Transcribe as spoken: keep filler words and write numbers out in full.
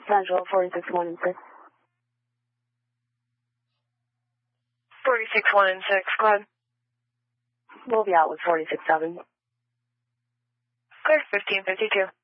Central, forty-six one and six. forty-six one and six, go ahead. We'll be out with forty-six seven. Clear, fifteen fifty-two.